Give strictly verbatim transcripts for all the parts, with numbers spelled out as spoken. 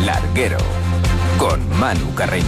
Larguero, con Manu Carreño.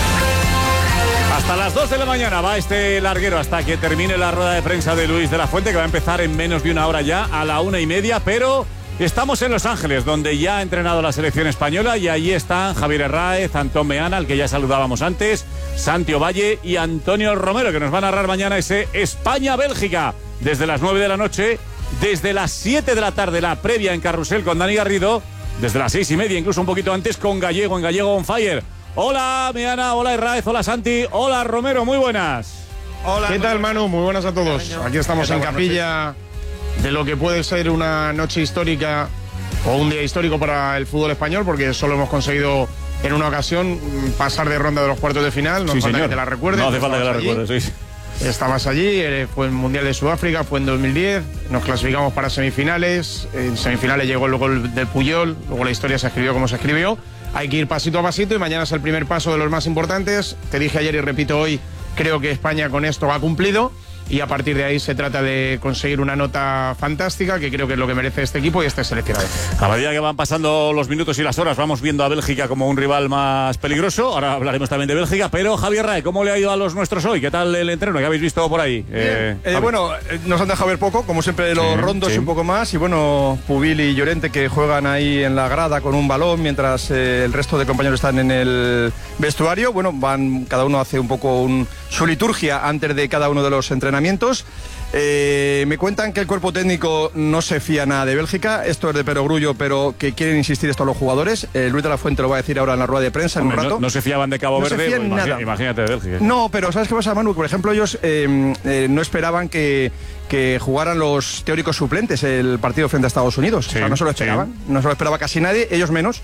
Hasta las dos de la mañana va este larguero, hasta que termine la rueda de prensa de Luis de la Fuente, que va a empezar en menos de una hora ya, a la una y media, pero estamos en Los Ángeles, donde ya ha entrenado la selección española, y allí están Javier Herráez, Antón Meana, al que ya saludábamos antes, Santi Ovalle y Antonio Romero, que nos van a narrar mañana ese España-Bélgica, desde las nueve de la noche, desde las siete de la tarde, la previa en Carrusel con Dani Garrido, desde las seis y media, incluso un poquito antes, con Gallego, en Gallego on Fire. Hola, Meana, hola, Herráez, hola, Santi, hola, Romero, muy buenas. Hola. ¿Qué tal, Manu? Muy buenas a todos. Aquí estamos en capilla de lo que puede ser una noche histórica o un día histórico para el fútbol español, porque solo hemos conseguido en una ocasión pasar de ronda de los cuartos de final. No sí, hace falta señor. que te la recuerdes. No hace falta que la recuerdes, sí. Estabas allí, fue el Mundial de Sudáfrica, fue en dos mil diez, nos clasificamos para semifinales, en semifinales llegó el gol del Puyol, luego la historia se escribió como se escribió. Hay que ir pasito a pasito y mañana es el primer paso de los más importantes. Te dije ayer y repito hoy, creo que España con esto ha cumplido y a partir de ahí se trata de conseguir una nota fantástica, que creo que es lo que merece este equipo y este seleccionado. A medida que van pasando los minutos y las horas, vamos viendo a Bélgica como un rival más peligroso. Ahora hablaremos también de Bélgica, pero Javier Rae, ¿cómo le ha ido a los nuestros hoy? ¿Qué tal el entreno que habéis visto por ahí? Eh, eh, bueno, nos han dejado ver poco, como siempre los sí, rondos sí. y un poco más, y bueno, Pubil y Llorente que juegan ahí en la grada con un balón mientras eh, el resto de compañeros están en el vestuario. Bueno, van, cada uno hace un poco un, su liturgia antes de cada uno de los entrenamientos. Eh, me cuentan que el cuerpo técnico no se fía nada de Bélgica, esto es de perogrullo, pero que quieren insistir esto a los jugadores. Eh, Luis de la Fuente lo va a decir ahora en la rueda de prensa. Hombre, en un rato. No, no se fiaban de Cabo no Verde, se pues, nada. Imagínate de Bélgica. No, pero ¿sabes qué pasa, Manu? Por ejemplo, ellos eh, eh, no esperaban que, que jugaran los teóricos suplentes el partido frente a Estados Unidos. Sí, o sea, no se lo esperaban, sí. no se lo esperaba casi nadie, ellos menos,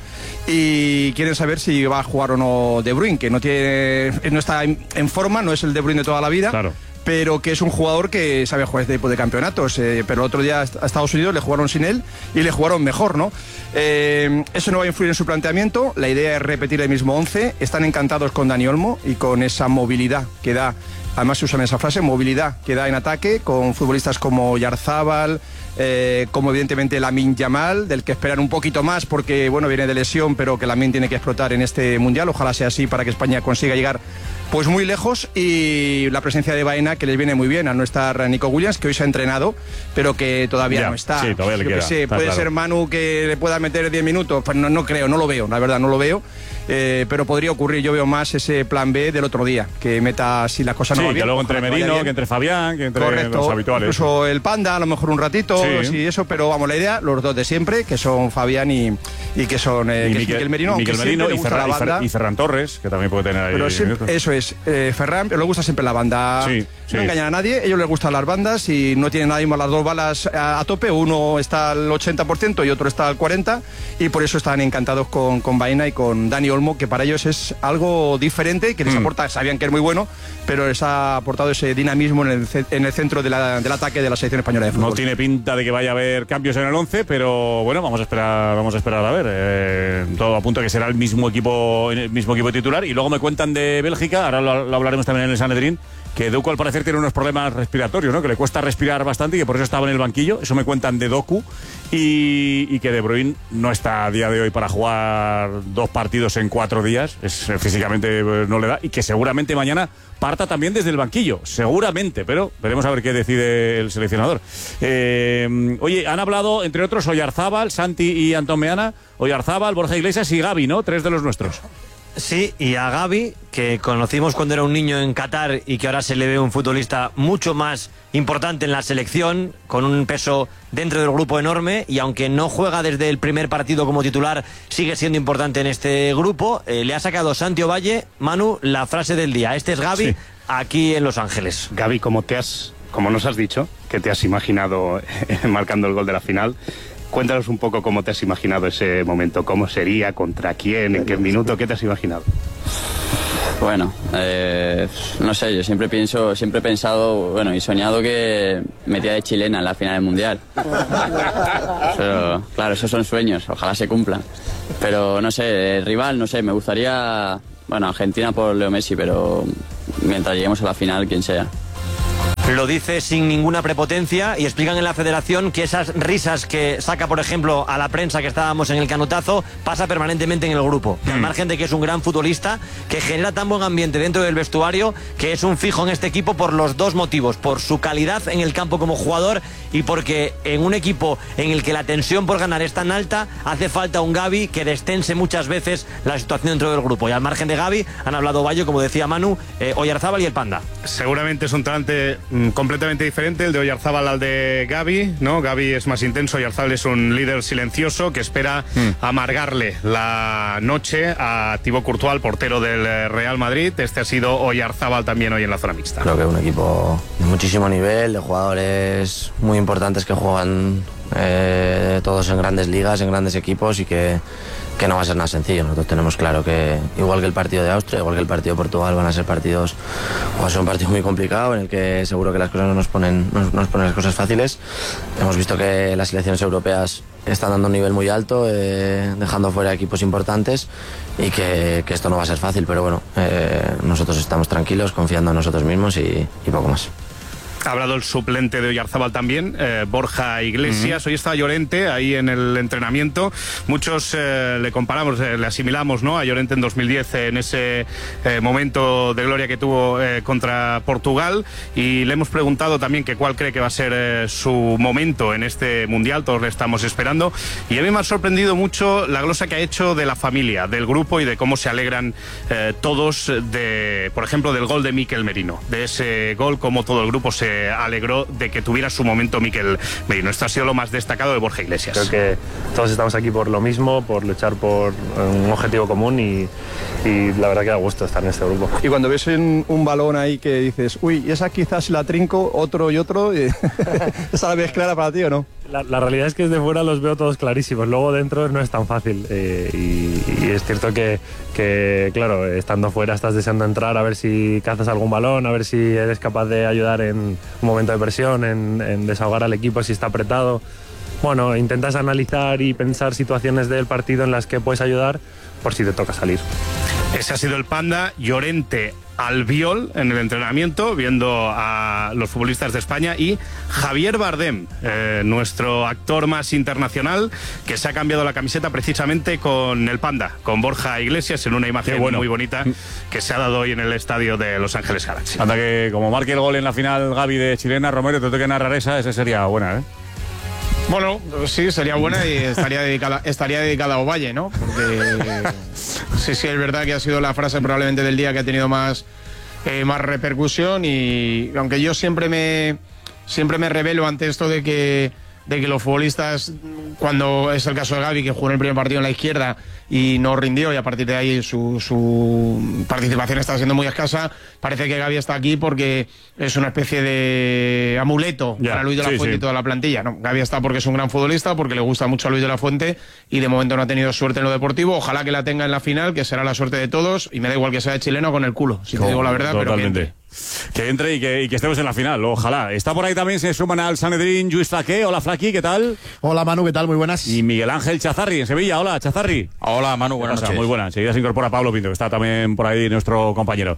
y quieren saber si va a jugar o no De Bruyne, que no, tiene, no está en forma, no es el De Bruyne de toda la vida. Claro. Pero que es un jugador que sabe jugar este tipo de campeonatos. Eh, pero el otro día a Estados Unidos le jugaron sin él y le jugaron mejor, ¿no? Eh, eso no va a influir en su planteamiento. La idea es repetir el mismo once. Están encantados con Dani Olmo y con esa movilidad que da. Además se usa esa frase, movilidad que da en ataque, con futbolistas como Yarzábal, eh, como evidentemente Lamine Yamal, del que esperan un poquito más porque, bueno, viene de lesión, pero que Lamine tiene que explotar en este Mundial. Ojalá sea así para que España consiga llegar pues muy lejos, y la presencia de Baena, que les viene muy bien al no estar Nico Williams, que hoy se ha entrenado, pero que todavía ya, no está. Sí, todavía le queda, sé, puede claro. ser Manu que le pueda meter diez minutos, pues no, no creo, no lo veo, la verdad no lo veo, eh, pero podría ocurrir. Yo veo más ese plan B del otro día, que meta si la cosa no sí, va bien. que luego entre Merino, que, que entre Fabián, que entre Correcto, los habituales. Incluso el Panda, a lo mejor un ratito, sí. y eso, pero vamos, la idea, los dos de siempre, que son Fabián y, y que son eh, y que Miquel, Miquel Merino, Miquel Merino y, Ferran, y, Fer, y Ferran Torres, que también puede tener ahí. Pero siempre, eso es, eh, Ferran, pero le gusta siempre la banda. Sí, no sí. engañan a nadie, a ellos les gustan las bandas y no tienen nada más las dos balas a, a tope. Uno está al ochenta por ciento y otro está al cuarenta por ciento, y por eso están encantados con, con Baena y con Dani Olmo, que para ellos es algo diferente, que les mm. aporta, sabían que es muy bueno, pero les ha aportado ese dinamismo en el, en el centro de la, del ataque de la selección española de fútbol. No tiene pinta de que vaya a haber cambios en el once, pero bueno, vamos a esperar, vamos a esperar a ver. Eh, todo apunta a que será el mismo equipo, el mismo equipo titular. Y luego me cuentan de Bélgica, ahora lo, lo hablaremos también en el Sanedrín, que Doku al parecer tiene unos problemas respiratorios, ¿no? Que le cuesta respirar bastante y que por eso estaba en el banquillo. Eso me cuentan de Doku. Y, y que De Bruyne no está a día de hoy para jugar dos partidos en cuatro días. Es, físicamente no le da. Y que seguramente mañana parta también desde el banquillo. Seguramente, pero veremos a ver qué decide el seleccionador. Eh, oye, han hablado, entre otros, Oyarzábal, Santi y Antón Meana. Oyarzábal, Borja Iglesias y Gavi, ¿no? Tres de los nuestros. Sí, y a Gavi, que conocimos cuando era un niño en Qatar y que ahora se le ve un futbolista mucho más importante en la selección, con un peso dentro del grupo enorme, y aunque no juega desde el primer partido como titular, sigue siendo importante en este grupo. Eh, le ha sacado Santi Ovalle, Manu, la frase del día. Este es Gavi, sí, aquí en Los Ángeles. Gavi, como te has, como nos has dicho, que te has imaginado marcando el gol de la final, cuéntanos un poco cómo te has imaginado ese momento, cómo sería, contra quién, en qué minuto, qué te has imaginado. Bueno, eh, no sé, yo siempre pienso, siempre he pensado, bueno, y soñado que metía de chilena en la final del Mundial. Pero, claro, esos son sueños, ojalá se cumplan. Pero no sé, el rival, no sé, me gustaría, bueno, Argentina por Leo Messi, pero mientras lleguemos a la final, quien sea. lo dice sin ninguna prepotencia y explican en la federación que esas risas que saca, por ejemplo, a la prensa que estábamos en el canotazo, pasa permanentemente en el grupo. Mm. Al margen de que es un gran futbolista, que genera tan buen ambiente dentro del vestuario, que es un fijo en este equipo por los dos motivos: por su calidad en el campo como jugador y porque en un equipo en el que la tensión por ganar es tan alta, hace falta un Gavi que destense muchas veces la situación dentro del grupo. Y al margen de Gavi han hablado Bayo, como decía Manu, eh, Oyarzábal y el Panda. Seguramente es un talante mm, completamente diferente el de Oyarzábal al de Gavi, ¿no? Gavi es más intenso, Oyarzábal es un líder silencioso que espera mm. amargarle la noche a Thibaut Courtois, el portero del Real Madrid. Este ha sido Oyarzábal también hoy en la zona mixta. Creo que es un equipo de muchísimo nivel, de jugadores muy importantes que juegan eh, todos en grandes ligas, en grandes equipos, y que, que no va a ser nada sencillo. Nosotros tenemos claro que, igual que el partido de Austria, igual que el partido de Portugal, van a ser partidos, va a ser un partido muy complicado en el que seguro que las cosas no nos ponen, no nos ponen las cosas fáciles. Hemos visto que las selecciones europeas están dando un nivel muy alto, eh, dejando fuera equipos importantes, y que, que esto no va a ser fácil, pero bueno, eh, nosotros estamos tranquilos, confiando en nosotros mismos y, y poco más. Ha hablado el suplente de Oyarzábal también, eh, Borja Iglesias. Uh-huh. Hoy está Llorente ahí en el entrenamiento. Muchos eh, le comparamos, eh, le asimilamos, ¿no?, a Llorente en dos mil diez, eh, en ese eh, momento de gloria que tuvo eh, contra Portugal. Y le hemos preguntado también que cuál cree que va a ser eh, su momento en este Mundial. Todos le estamos esperando. Y a mí me ha sorprendido mucho la glosa que ha hecho de la familia, del grupo, y de cómo se alegran eh, todos, de, por ejemplo, del gol de Mikel Merino. De ese gol, cómo todo el grupo se alegró de que tuviera su momento Mikel Merino. Esto ha sido lo más destacado de Borja Iglesias. Creo que todos estamos aquí por lo mismo, por luchar por un objetivo común, y, y la verdad que da gusto estar en este grupo. Y cuando ves un, un balón ahí que dices, uy, esa quizás la trinco, otro y otro, y ¿esa la ves clara para ti o no? La, la realidad es que desde fuera los veo todos clarísimos, luego dentro no es tan fácil, eh, y, y es cierto que, que, claro, estando fuera estás deseando entrar a ver si cazas algún balón, a ver si eres capaz de ayudar en un momento de presión, en, en desahogar al equipo si está apretado. Bueno, intentas analizar y pensar situaciones del partido en las que puedes ayudar por si te toca salir. Ese ha sido el Panda. Llorente Albiol en el entrenamiento, viendo a los futbolistas de España, y Javier Bardem, eh, nuestro actor más internacional, que se ha cambiado la camiseta precisamente con el Panda, con Borja Iglesias, en una imagen bueno. muy bonita que se ha dado hoy en el estadio de Los Ángeles Galaxy. Anda que como marque el gol en la final Gavi de Chilena, Romero, te toque narrar esa, esa sería buena, ¿eh? Bueno, sí, sería buena y estaría dedicada, estaría dedicada a Ovalle, ¿no? Porque sí, sí, es verdad que ha sido la frase probablemente del día que ha tenido más, eh, más repercusión, y aunque yo siempre me, siempre me revelo ante esto de que, de que los futbolistas, cuando es el caso de Gavi, que jugó en el primer partido en la izquierda y no rindió, y a partir de ahí su, su participación está siendo muy escasa, parece que Gavi está aquí porque es una especie de amuleto ya, para Luis de la sí, Fuente sí. y toda la plantilla. No, Gavi está porque es un gran futbolista, porque le gusta mucho a Luis de la Fuente, y de momento no ha tenido suerte en lo deportivo. Ojalá que la tenga en la final, que será la suerte de todos, y me da igual que sea de chileno con el culo, si oh, te digo la verdad, totalmente. pero que Que entre y que, y que estemos en la final, ojalá. Está por ahí también, se suman al Sanedrín, Lluís Flaqué. Hola, Flaqui, ¿qué tal? Hola, Manu, ¿qué tal? Muy buenas. Y Miguel Ángel Chazarri, en Sevilla. Hola, Chazarri. Hola, Manu, buenas noches. Muy buena. Enseguida se incorpora Pablo Pinto, que está también por ahí nuestro compañero.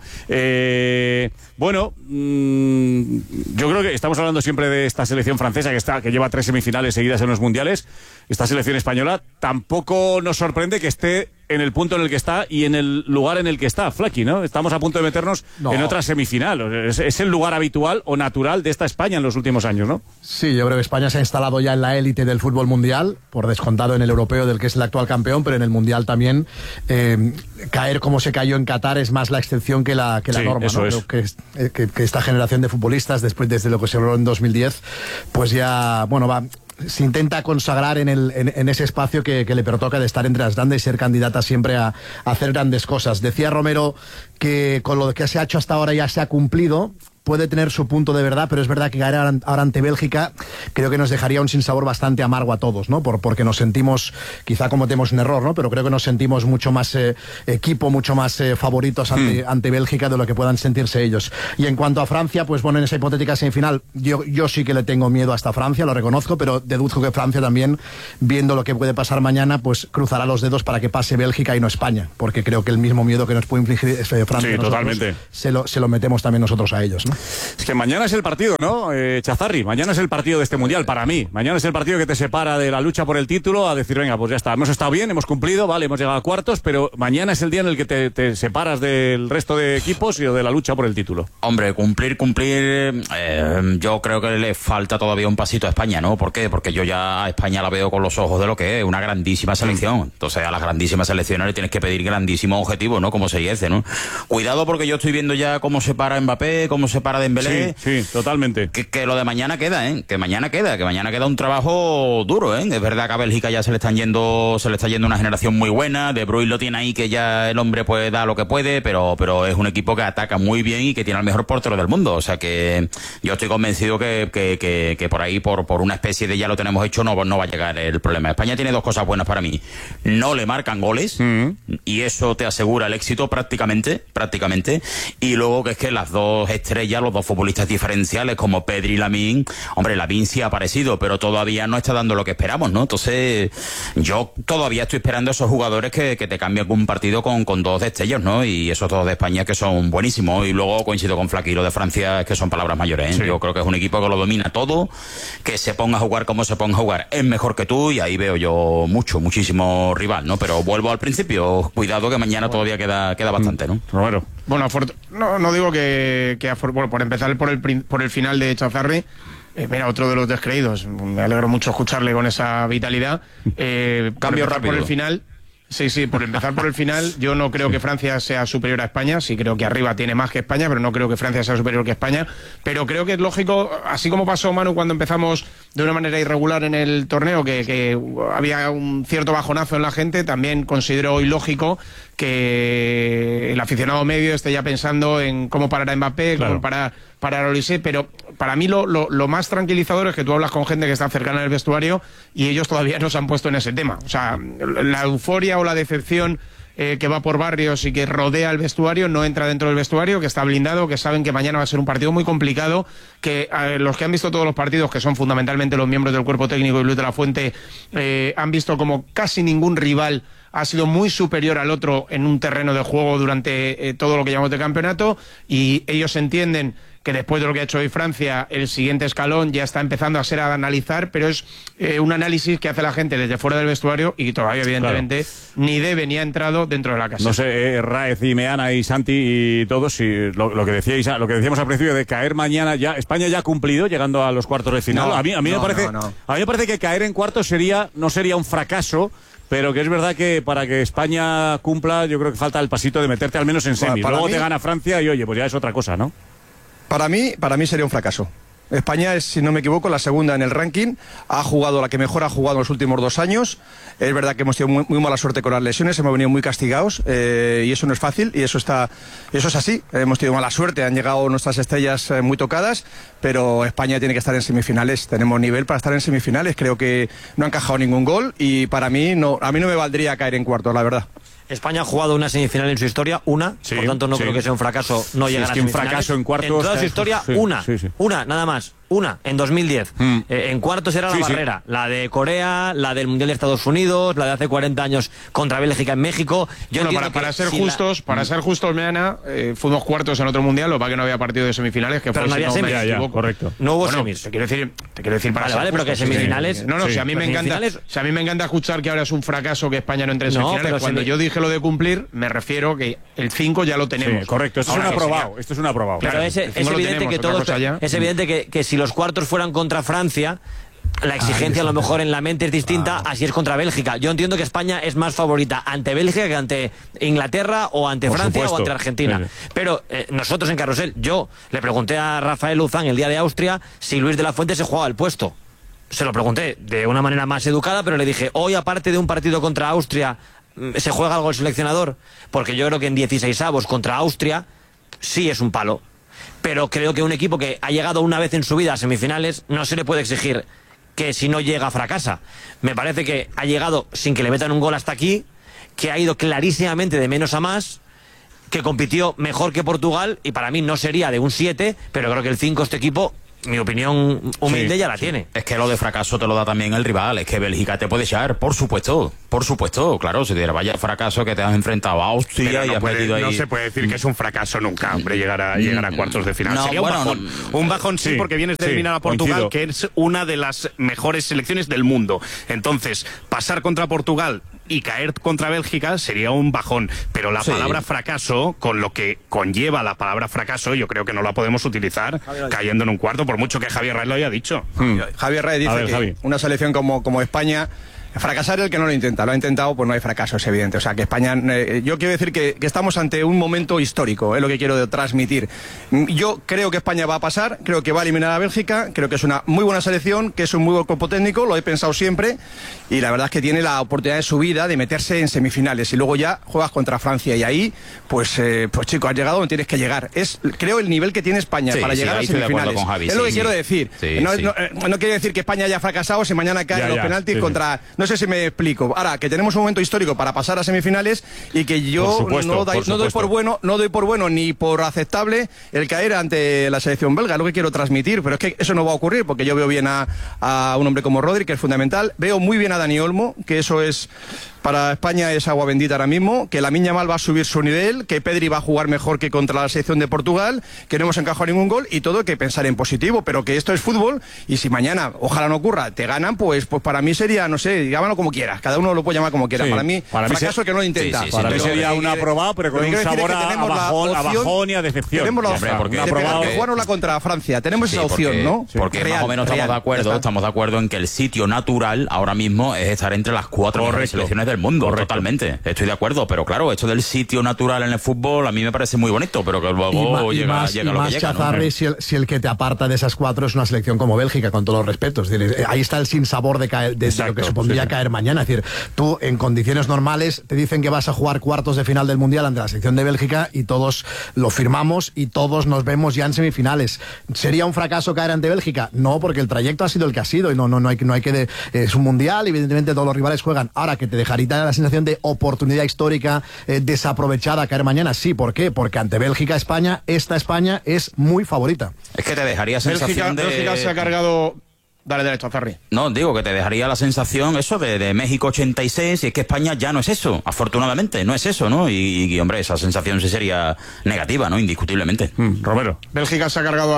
Eh, bueno, mmm, yo creo que estamos hablando siempre de esta selección francesa que está, que lleva tres semifinales seguidas en los mundiales. Esta selección española tampoco nos sorprende que esté en el punto en el que está y en el lugar en el que está, Flaqui, ¿no? Estamos a punto de meternos no. en otra semifinal. Es, es el lugar habitual o natural de esta España en los últimos años, ¿no? Sí, yo creo que España se ha instalado ya en la élite del fútbol mundial, por descontado en el europeo, del que es el actual campeón, pero en el mundial también. Eh, caer como se cayó en Qatar es más la excepción que la, que la sí, norma, eso ¿no? es. Creo que, que, que esta generación de futbolistas, después desde lo que se habló en dos mil diez, pues ya, bueno, va... se intenta consagrar en, el, en, en ese espacio que, que le pertoca de estar entre las grandes y ser candidata siempre a, a hacer grandes cosas. Decía Romero que con lo que se ha hecho hasta ahora ya se ha cumplido. Puede tener su punto de verdad, pero es verdad que caer ahora ante Bélgica creo que nos dejaría un sinsabor bastante amargo a todos, ¿no? Por, porque nos sentimos, quizá cometemos un error, ¿no? Pero creo que nos sentimos mucho más eh, equipo, mucho más eh, favoritos ante, mm. ante Bélgica de lo que puedan sentirse ellos. Y en cuanto a Francia, pues bueno, en esa hipotética semifinal, yo, yo sí que le tengo miedo hasta Francia, lo reconozco, pero deduzco que Francia también, viendo lo que puede pasar mañana, pues cruzará los dedos para que pase Bélgica y no España, porque creo que el mismo miedo que nos puede infligir Francia, sí, totalmente. Se lo, se lo metemos también nosotros a ellos, ¿no? Es que mañana es el partido, ¿no? Eh, Chazarri, mañana es el partido de este Mundial, para mí. Mañana es el partido que te separa de la lucha por el título a decir, venga, pues ya está, hemos estado bien, hemos cumplido, vale, hemos llegado a cuartos, pero mañana es el día en el que te, te separas del resto de equipos y de la lucha por el título. Hombre, cumplir, cumplir, eh, yo creo que le falta todavía un pasito a España, ¿no? ¿Por qué? Porque yo ya a España la veo con los ojos de lo que es, una grandísima selección. Entonces a las grandísimas selecciones le tienes que pedir grandísimos objetivos, ¿no? Como se dice, ¿no? Cuidado porque yo estoy viendo ya cómo se para Mbappé, cómo se para Dembélé. Sí, sí, totalmente. Que, que lo de mañana queda, ¿eh? Que mañana queda, que mañana queda un trabajo duro, ¿eh? Es verdad que a Bélgica ya se le están yendo, se le está yendo una generación muy buena, De Bruyne lo tiene ahí que ya el hombre puede dar lo que puede, pero, pero es un equipo que ataca muy bien y que tiene al mejor portero del mundo. O sea que yo estoy convencido que, que, que, que por ahí, por, por una especie de ya lo tenemos hecho, no, no va a llegar el problema. España tiene dos cosas buenas para mí. No le marcan goles, mm. y eso te asegura el éxito prácticamente, prácticamente. Y luego que es que las dos estrellas, los dos futbolistas diferenciales como Pedri y Lamine, hombre, Lamine sí ha aparecido, pero todavía no está dando lo que esperamos, ¿no? Entonces, yo todavía estoy esperando a esos jugadores que, que te cambien un partido con, con dos destellos, ¿no? Y esos dos de España que son buenísimos. Y luego coincido con Flaky, lo de Francia, que son palabras mayores, ¿eh? Sí. Yo creo que es un equipo que lo domina todo, que se ponga a jugar como se ponga a jugar, es mejor que tú, y ahí veo yo mucho, muchísimo rival, ¿no? Pero vuelvo al principio, cuidado que mañana todavía queda, queda bastante, ¿no? Romero. Bueno, no, no digo que, que bueno, por empezar por el, por el final de Chazarri, eh, mira, otro de los descreídos, me alegro mucho escucharle con esa vitalidad. Eh, Cambio por rápido. Por el final, sí, sí, por empezar por el final, yo no creo que Francia sea superior a España, sí creo que arriba tiene más que España, pero no creo que Francia sea superior que España, pero creo que es lógico, así como pasó, Manu, cuando empezamos de una manera irregular en el torneo, que, que había un cierto bajonazo en la gente, también considero hoy lógico que el aficionado medio esté ya pensando en cómo parar a Mbappé, claro, cómo parar, parar a Olise, pero para mí lo, lo, lo más tranquilizador es que tú hablas con gente que está cercana al vestuario y ellos todavía no se han puesto en ese tema. O sea, la euforia o la decepción eh, que va por barrios y que rodea el vestuario no entra dentro del vestuario, que está blindado, que saben que mañana va a ser un partido muy complicado, que eh, los que han visto todos los partidos, que son fundamentalmente los miembros del cuerpo técnico y Luis de la Fuente, eh, han visto como casi ningún rival ha sido muy superior al otro en un terreno de juego durante eh, todo lo que llamamos de campeonato, y ellos entienden que después de lo que ha hecho hoy Francia, el siguiente escalón ya está empezando a ser a analizar, pero es eh, un análisis que hace la gente desde fuera del vestuario y todavía, evidentemente, claro, ni debe ni ha entrado dentro de la casa. No sé, eh, Raez y Meana y Santi y todos, y lo, lo que decíais, lo que decíamos al principio de caer mañana ya, España ya ha cumplido llegando a los cuartos de final. No, a mí, a mí no, me parece, no, no. a mí me parece que caer en cuartos sería, no sería un fracaso, pero que es verdad que para que España cumpla, yo creo que falta el pasito de meterte al menos en semis. Luego mí, te gana Francia y oye, pues ya es otra cosa, ¿no? Para mí, para mí sería un fracaso. España es, si no me equivoco, la segunda en el ranking. Ha jugado la que mejor ha jugado en los últimos dos años. Es verdad que hemos tenido muy, muy mala suerte con las lesiones, hemos venido muy castigados, eh, y eso no es fácil, y eso está, eso es así. Hemos tenido mala suerte, han llegado nuestras estrellas eh, muy tocadas, pero España tiene que estar en semifinales. Tenemos nivel para estar en semifinales. Creo que no ha encajado ningún gol y para mí no, a mí no me valdría caer en cuartos, la verdad. España ha jugado una semifinal en su historia, una, sí, por tanto no sí. creo que sea un fracaso no sí, llegar es que a semifinales. Un fracaso en cuartos. En toda su historia, sí, una, sí, sí. una, nada más. Una, en dos mil diez. Mm. Eh, en cuartos era la sí, barrera. Sí. La de Corea, la del Mundial de Estados Unidos, la de hace cuarenta años contra Bélgica en México. Yo bueno, para, para que ser si justos, la... para ser justos, Meana, eh, fuimos cuartos en otro Mundial, lo que no había partido de semifinales, que pero fue no había si no semis. Me ya, ya, correcto. No hubo bueno, semis. Te quiero decir, te quiero decir para vale, ser vale, justos, pero que semifinales. Sí. No, no, sí. si a mí me encanta, si a mí me encanta escuchar que ahora es un fracaso que España no entre en semifinales, no, cuando semi... yo dije lo de cumplir, me refiero que el cinco ya lo tenemos. Sí, correcto, esto ahora es un aprobado, esto es un aprobado. Pero es, es evidente que todos, es evidente que, que si los cuartos fueran contra Francia, la exigencia a lo mejor en la mente es distinta, ah. así es contra Bélgica. Yo entiendo que España es más favorita ante Bélgica que ante Inglaterra o ante Por Francia supuesto. o ante Argentina. Sí, sí. Pero eh, nosotros en Carrusel, yo le pregunté a Rafael Luzán el día de Austria si Luis de la Fuente se jugaba el puesto. Se lo pregunté de una manera más educada, pero le dije, hoy aparte de un partido contra Austria, ¿se juega algo el seleccionador? Porque yo creo que en dieciseisavos contra Austria sí es un palo. Pero creo que un equipo que ha llegado una vez en su vida a semifinales no se le puede exigir que si no llega fracasa. Me parece que ha llegado sin que le metan un gol hasta aquí, que ha ido clarísimamente de menos a más, que compitió mejor que Portugal y para mí no sería de un siete, pero creo que el cinco este equipo mi opinión humilde Sí, ya la sí. tiene. Es que lo de fracaso te lo da también el rival. Es que Bélgica te puede echar, por supuesto. Por supuesto, claro. Si te vaya fracaso que te has enfrentado a Austria Pero y no, has puede- metido ahí. no se puede decir que es un fracaso nunca, hombre, llegar a, llegar a cuartos de final. No, Sería bueno, un bajón. no, un bajón sí, sí, porque vienes de sí, eliminar a Portugal, coincido. que es una de las mejores selecciones del mundo. Entonces, pasar contra Portugal y caer contra Bélgica sería un bajón. Pero la Sí. palabra fracaso, con lo que conlleva la palabra fracaso, yo creo que no la podemos utilizar cayendo en un cuarto, por mucho que Javier Rey lo haya dicho. Javier Rey dice A ver, que Javi. una selección como, como España, fracasar es el que no lo intenta. Lo ha intentado, pues no hay fracaso, es evidente. O sea, que España... eh, yo quiero decir que, que estamos ante un momento histórico, es lo que quiero transmitir. Mm, Yo creo que España va a pasar, creo que va a eliminar a Bélgica, creo que es una muy buena selección, que es un muy buen cuerpo técnico, lo he pensado siempre, y la verdad es que tiene la oportunidad de su vida de meterse en semifinales, y luego ya juegas contra Francia, y ahí, pues, eh, pues chico, has llegado donde tienes que llegar. Es, creo, el nivel que tiene España Sí, para sí, llegar ahí a estoy de acuerdo semifinales. con Javi, es lo sí, que sí. quiero decir. Sí, no, sí. no, eh, no quiere decir que España haya fracasado si mañana caen Ya, los ya, penaltis sí, sí. contra... No sé si me explico. Ahora, que tenemos un momento histórico para pasar a semifinales y que yo Por supuesto, no, dai- por no doy supuesto. por bueno, no doy por bueno ni por aceptable el caer ante la selección belga, es lo que quiero transmitir, pero es que eso no va a ocurrir porque yo veo bien a, a un hombre como Rodri, que es fundamental, veo muy bien a Dani Olmo, que eso es... Para España es agua bendita ahora mismo, que Lamine Yamal va a subir su nivel, que Pedri va a jugar mejor que contra la selección de Portugal, que no hemos encajado ningún gol y todo hay que pensar en positivo, pero que esto es fútbol y si mañana, ojalá no ocurra, te ganan, pues pues para mí sería, no sé, llámalo como quieras, cada uno lo puede llamar como quiera. Sí, para mí, para mí fracaso se- el que no lo intenta. Sí, sí, sí, Para mí pero- sería un aprobado, pero con Lo que un quiero decir sabor es que a, a tenemos la bajón, a opción- bajón y a decepción. Tenemos la Ya opción está, porque- un de, aprobado. de jugárnosla contra Francia, tenemos Sí, esa opción, porque, ¿no? porque más Real, o menos estamos real, de ya acuerdo, está. estamos de acuerdo en que el sitio natural ahora mismo es estar entre las cuatro mejores Correcto. selecciones del mundo, Correcto. totalmente. Estoy de acuerdo, pero claro, esto del sitio natural en el fútbol a mí me parece muy bonito, pero que Y, luego ma- y llega, más, llega y lo más que llega, ¿no? Chazarri, si, el, si el que te aparta de esas cuatro es una selección como Bélgica, con todos los respetos. Es decir, eh, ahí está el sinsabor de, caer, de, de lo que Exacto, supondría sí, sí. caer mañana. Es decir, tú en condiciones normales te dicen que vas a jugar cuartos de final del Mundial ante la selección de Bélgica y todos lo firmamos y todos nos vemos ya en semifinales. ¿Sería un fracaso caer ante Bélgica? No, porque el trayecto ha sido el que ha sido y no, no, no hay, que- no hay que... de- es un Mundial, evidentemente todos los rivales juegan. Ahora, que te dejaría la sensación de oportunidad histórica eh, desaprovechada caer mañana, sí. ¿Por qué? Porque ante Bélgica, España, esta España es muy favorita. Es que te dejaría Bélgica, sensación de... Bélgica se ha cargado... Dale derecho a Zarri. No, digo que te dejaría la sensación eso de, de México ochenta y seis y es que España ya no es eso, afortunadamente, no es eso, ¿no? Y, y, hombre, esa sensación sí sería negativa, ¿no? Indiscutiblemente. Mm, Romero. Bélgica se ha cargado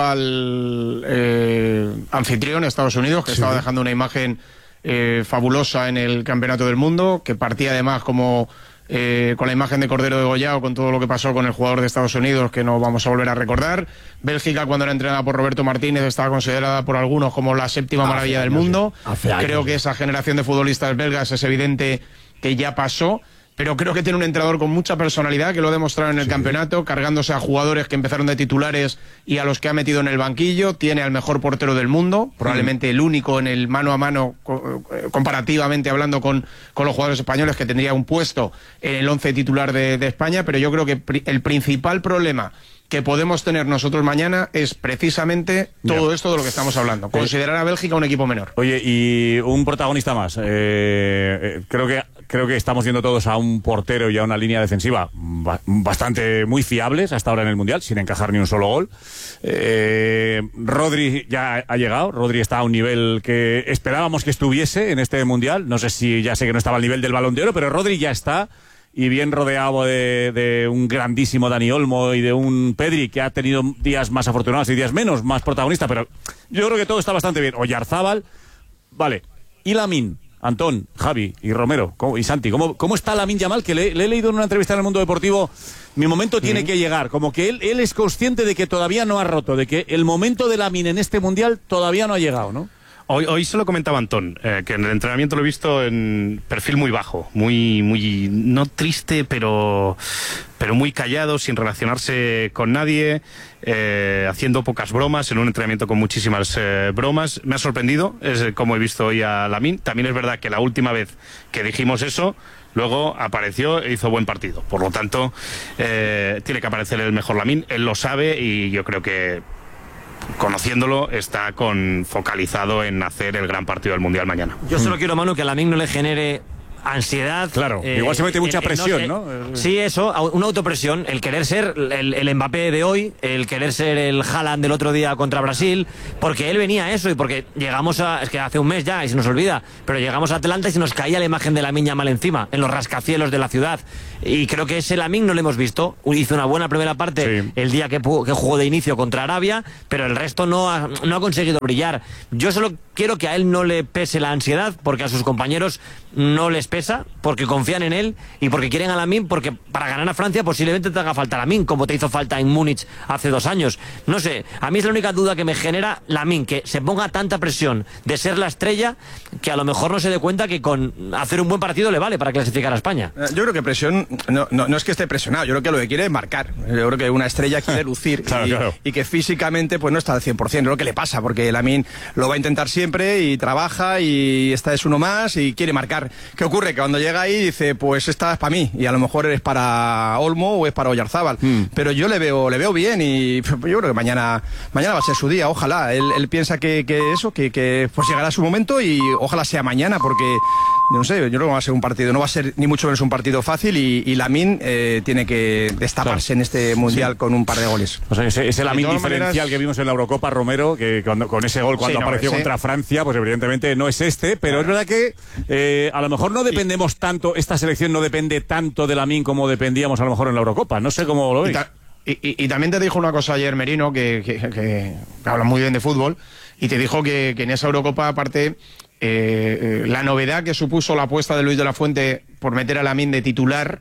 al eh, anfitrión, Estados Unidos, que Sí. estaba dejando una imagen eh, fabulosa en el Campeonato del Mundo, que partía además como eh, con la imagen de Cordero degollado, con todo lo que pasó con el jugador de Estados Unidos, que no vamos a volver a recordar. Bélgica, cuando era entrenada por Roberto Martínez, estaba considerada por algunos como la séptima Hace maravilla del años, mundo. hace años. Creo que esa generación de futbolistas belgas es evidente que ya pasó. Pero creo que tiene un entrenador con mucha personalidad, que lo ha demostrado en el campeonato, cargándose a jugadores que empezaron de titulares y a los que ha metido en el banquillo. Tiene al mejor portero del mundo, probablemente el único en el mano a mano, co- eh, comparativamente hablando con, con los jugadores españoles, que tendría un puesto en el once titular de, de España. Pero yo creo que pri- el principal problema que podemos tener nosotros mañana es precisamente todo Ya. esto de lo que estamos hablando. Considerar a Bélgica un equipo menor. Oye, y un protagonista más. Eh, eh, creo que creo que estamos viendo todos a un portero y a una línea defensiva ba- bastante muy fiables hasta ahora en el Mundial, sin encajar ni un solo gol. Eh, Rodri ya ha llegado. Rodri está a un nivel que esperábamos que estuviese en este Mundial. No sé si ya sé que no estaba al nivel del Balón de Oro, pero Rodri ya está. Y bien rodeado de, de un grandísimo Dani Olmo y de un Pedri que ha tenido días más afortunados y días menos, más protagonista, pero yo creo que todo está bastante bien. Oyarzábal, vale. Y Lamine, Antón, Javi y Romero ¿cómo, y Santi, ¿cómo, cómo está Lamine Yamal? Que le, le he leído en una entrevista en el Mundo Deportivo, mi momento tiene mm. que llegar, como que él, él es consciente de que todavía no ha roto, de que el momento de Lamine en este Mundial todavía no ha llegado, ¿no? Hoy, hoy se lo comentaba Antón, eh, que en el entrenamiento lo he visto en perfil muy bajo, muy, muy, no triste, pero, pero muy callado, sin relacionarse con nadie, eh, haciendo pocas bromas, en un entrenamiento con muchísimas eh, bromas. Me ha sorprendido, es como he visto hoy a Lamine. También es verdad que la última vez que dijimos eso, luego apareció e hizo buen partido. Por lo tanto, eh, tiene que aparecer el mejor Lamine, él lo sabe y yo creo que, conociéndolo, está con focalizado en hacer el gran partido del Mundial mañana. Yo solo quiero, Manu, que a Lamine no le genere ansiedad. Claro, eh, igual se mete mucha el- el presión, el- ¿no? Sí, eso, una autopresión, el querer ser el, el Mbappé de hoy, el querer ser el Haaland del otro día contra Brasil, porque él venía a eso y porque llegamos a, es que hace un mes ya y se nos olvida, pero llegamos a Atlanta y se nos caía la imagen de Lamine Yamal encima, en los rascacielos de la ciudad, y creo que ese Lamine no lo hemos visto, hizo una buena primera parte Sí. el día que, pu- que jugó de inicio contra Arabia, pero el resto no ha, no ha conseguido brillar. Yo solo quiero que a él no le pese la ansiedad, porque a sus compañeros no les pesa, porque confían en él y porque quieren a Lamine, porque para ganar a Francia posiblemente te haga falta Lamine, como te hizo falta en Múnich hace dos años. No sé, a mí es la única duda que me genera Lamine, que se ponga tanta presión de ser la estrella, que a lo mejor no se dé cuenta que con hacer un buen partido le vale para clasificar a España. Eh, Yo creo que presión, no, no, no es que esté presionado, yo creo que lo que quiere es marcar. Yo creo que una estrella quiere lucir Claro, y, claro. y que físicamente pues no está al cien por ciento. Yo creo que le pasa, porque Lamine lo va a intentar siempre y trabaja y esta es uno más y quiere marcar. ¿Qué ocurre? Que cuando llega ahí dice, pues esta es para mí y a lo mejor es para Olmo o es para Oyarzábal. Mm. Pero yo le veo le veo bien y yo creo que mañana mañana va a ser su día, ojalá. Él, él piensa que, que eso, que, que pues llegará su momento y ojalá sea mañana, porque yo no sé, yo creo que va a ser un partido, no va a ser ni mucho menos un partido fácil y, y Lamine eh, tiene que destaparse Claro. en este mundial Sí. con un par de goles. O sea, ese, ese Lamine todas diferencial maneras- que vimos en la Eurocopa, Romero, que cuando, con ese gol cuando Sí, no, apareció ese- contra Francia, pues evidentemente no es este, pero es verdad que eh, a lo mejor no dependemos tanto, esta selección no depende tanto de Lamine como dependíamos a lo mejor en la Eurocopa. No sé cómo lo Y, veis. ta- y- y- y también te dijo una cosa ayer Merino, que, que- que- que habla muy bien de fútbol, y te dijo que, que en esa Eurocopa, aparte, eh, eh, la novedad que supuso la apuesta de Luis de la Fuente por meter a Lamine de titular,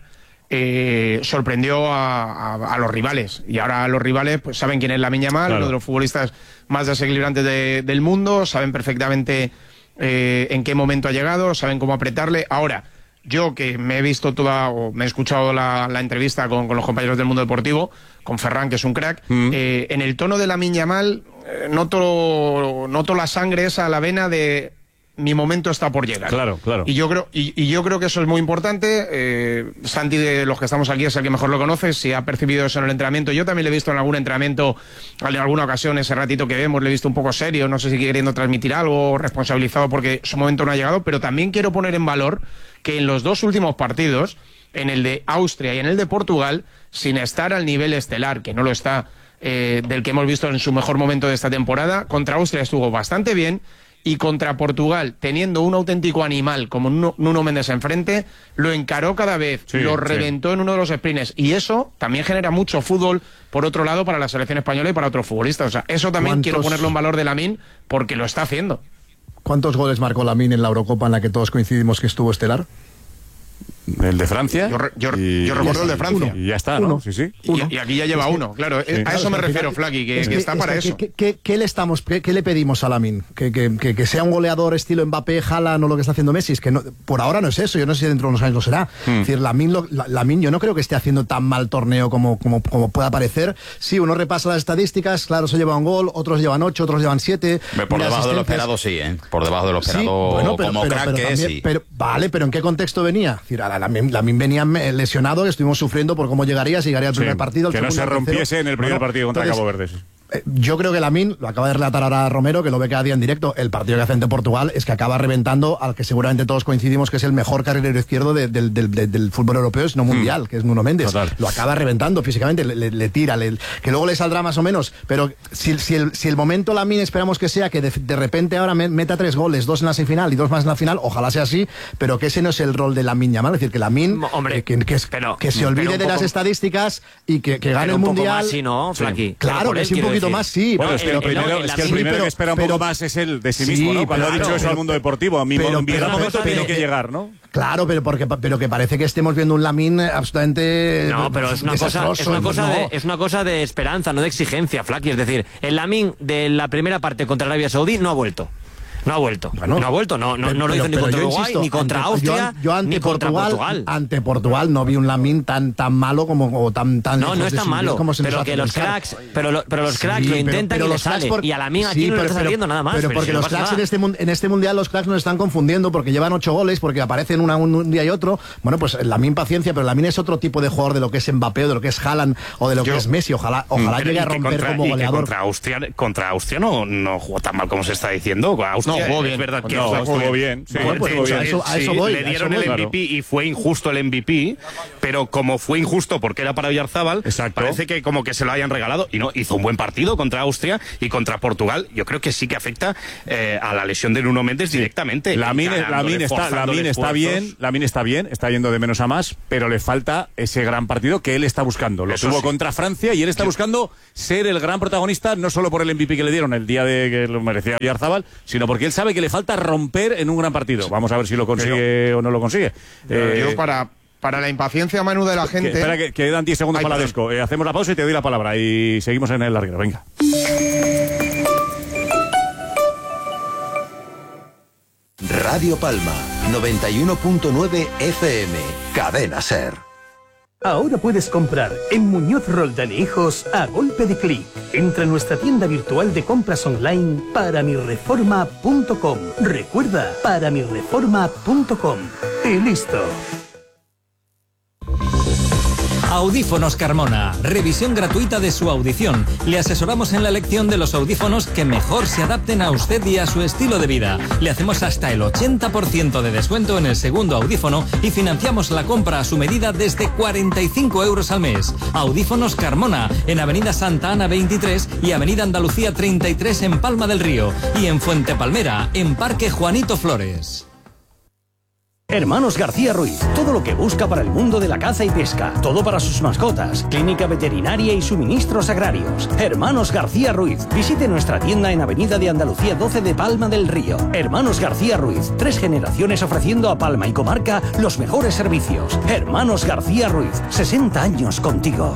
eh, sorprendió a, a- a los rivales. Y ahora los rivales pues saben quién es Lamine Yamal, Claro. uno de los futbolistas más desequilibrantes de- del mundo, saben perfectamente eh, en qué momento ha llegado, saben cómo apretarle. Ahora, yo que me he visto toda, o me he escuchado la, la entrevista con, con los compañeros del mundo deportivo, con Ferran, que es un crack, Mm. eh, en el tono de Lamine Yamal eh, noto, noto la sangre esa, la vena de mi momento está por llegar. Claro, claro. Y yo creo, y, y yo creo que eso es muy importante. Eh, Santi, de los que estamos aquí, es el que mejor lo conoce, si ha percibido eso en el entrenamiento. Yo también le he visto en algún entrenamiento, en alguna ocasión, ese ratito que vemos, le he visto un poco serio, no sé si queriendo transmitir algo, responsabilizado porque su momento no ha llegado, pero también quiero poner en valor que en los dos últimos partidos, en el de Austria y en el de Portugal, sin estar al nivel estelar, que no lo está, eh, del que hemos visto en su mejor momento de esta temporada, contra Austria estuvo bastante bien, y contra Portugal, teniendo un auténtico animal como Nuno Nuno Méndez enfrente, lo encaró cada vez, Sí, lo sí. reventó en uno de los sprints, y eso también genera mucho fútbol, por otro lado, para la selección española y para otros futbolistas. O sea, eso también ¿Cuántos- quiero ponerlo en valor de Lamine, porque lo está haciendo. ¿Cuántos goles marcó Lamine en la Eurocopa en la que todos coincidimos que estuvo estelar? El de Francia. Yo, re- yo, y- yo recuerdo el de Francia. Y ya está, ¿no? Uno. Sí, sí. Y, y aquí ya lleva uno, claro. eh, a Claro, eso me es que refiero, al final- Flaky, que, es que está es para que- eso. ¿qué, qué- qué le estamos, qué, qué le pedimos a Lamine? ¿Que, que, que, que sea un goleador estilo Mbappé, Haaland o lo que está haciendo Messi? Es que no, por ahora no es eso, yo no sé si dentro de unos años lo será. Hmm. Es decir, Lamine, lo- la- Lamine yo no creo que esté haciendo tan mal torneo como, como, como pueda parecer. Sí, uno repasa las estadísticas, claro, se lleva un gol, otros llevan ocho, otros llevan siete. Por mira debajo de lo asistencias. esperado, sí, ¿eh? Por debajo de lo Sí, esperado bueno, pero- como pero- crack pero que es, también- sí. pero- vale, pero ¿en qué contexto venía? Es decir, ahora Lamine, Lamine venía me- lesionado, que estuvimos sufriendo por cómo llegaría, si llegaría al primer Sí, partido. al que no segundo, se al tercero. rompiese en el primer Bueno, partido contra entonces, Cabo Verde. sí. eh, Yo creo que Lamine, lo acaba de relatar ahora Romero, que lo ve cada día en directo, el partido que hace ante Portugal es que acaba reventando al que seguramente todos coincidimos que es el mejor carrilero izquierdo de- del- del- del- del fútbol europeo, si no mundial, que es Nuno Méndez. Total. Lo acaba reventando físicamente, le, le- le tira, le- que luego le saldrá más o menos, pero si, si el, si el momento Lamine esperamos que sea que de, de repente ahora me- meta tres goles, dos en la semifinal y dos más en la final, ojalá sea así, pero que ese no es el rol de Lamine Yamal, es decir, que Lamine Mo- hombre, eh, que, que es- pero- que se pero olvide un de las poco- estadísticas y que, que gane Pero el un poco mundial. más, sí, ¿no, Flaky? Pero Claro, por que él, sí, un quiero poquito decir. más, sí. Bueno, No, es que el, el- el- primero, el es que el Lamine, primero pero- que espera un pero- poco más es el de sí Sí, mismo, ¿no? Cuando claro, ha dicho eso pero- al mundo deportivo, a mi, pero- mi pero- momento pero- tiene que pero- llegar, ¿no? Claro, pero porque pero que parece que estemos viendo un Lamine absolutamente No, pero es una cosa, desastroso, es una cosa, no. de, es una cosa de esperanza, no de exigencia, Flaky. Es decir, el Lamine de la primera parte contra Arabia Saudí no ha vuelto. No ha vuelto. Bueno, no ha vuelto. No, no, pero- no lo hizo pero- ni pero contra yo Uruguay, insisto, ni contra ante- Austria, yo, yo ante ni contra Portugal. Ante Portugal no vi un Lamine tan tan malo como o tan tan No, lejos no es de tan su nivel malo, como se nos pero hace que los pensar. cracks, pero, lo- pero los cracks Sí, lo pero- intentan pero y le los cracks sale. por- Y a Lamine aquí sí, no le pero- está pero- saliendo nada más. Pero si porque no los pasa cracks nada. en este, mun- en este mundial, los cracks nos están confundiendo porque llevan ocho goles, porque aparecen una, un día y otro. Bueno, pues Lamine paciencia, pero Lamine es otro tipo de jugador de lo que es Mbappé, o de lo que es Haaland o de lo Yo- que es Messi. Ojalá, ojalá Pero llegue y a que romper contra- como y que goleador. contra Austria, contra Austria no, no jugó tan mal como se está diciendo. Austria No, jugó es bien. verdad que No, fue- estuvo bien. Sí, Bueno, pues estuvo bien. a eso- a eso voy, le a dieron eso voy. el M V P Claro. y fue injusto el M V P, pero como fue injusto porque era para Oyarzábal, Exacto. parece que como que se lo hayan regalado y no, hizo un buen partido contra Austria y contra Portugal. Yo creo que sí que afecta eh, a la lesión de Nuno Méndez directamente. Lamin, Ganándole, Lamin está, forzándole Lamin está esfuerzos. bien, Lamin está bien, está yendo de menos a más, pero le falta ese gran partido que él está buscando. Lo Eso tuvo sí. contra Francia y él está buscando ser el gran protagonista, no solo por el M V P que le dieron el día de que lo merecía Oyarzábal, sino porque él sabe que le falta romper en un gran partido. Vamos a ver si lo consigue o no lo consigue. Eh, Yo para, para la impaciencia, Manu, de la que- gente... espera, que, que quedan diez segundos Ay, para la perdón. desco. Eh, hacemos la pausa y te doy la palabra y seguimos en el larguero. Venga. Radio Palma, noventa y uno punto nueve F M, Cadena Ser. Ahora puedes comprar en Muñoz Roldán y Hijos a golpe de clic. Entra en nuestra tienda virtual de compras online paramireforma punto com. Recuerda, paramireforma punto com. Y listo. Audífonos Carmona. Revisión gratuita de su audición. Le asesoramos en la elección de los audífonos que mejor se adapten a usted y a su estilo de vida. Le hacemos hasta el ochenta por ciento de descuento en el segundo audífono y financiamos la compra a su medida desde cuarenta y cinco euros al mes. Audífonos Carmona, en Avenida Santa Ana veintitrés y Avenida Andalucía treinta y tres en Palma del Río. Y en Fuente Palmera, en Parque Juanito Flores. Hermanos García Ruiz, todo lo que busca para el mundo de la caza y pesca, todo para sus mascotas, clínica veterinaria y suministros agrarios. Hermanos García Ruiz, visite nuestra tienda en Avenida de Andalucía doce de Palma del Río. Hermanos García Ruiz, tres generaciones ofreciendo a Palma y comarca los mejores servicios. Hermanos García Ruiz, sesenta años contigo.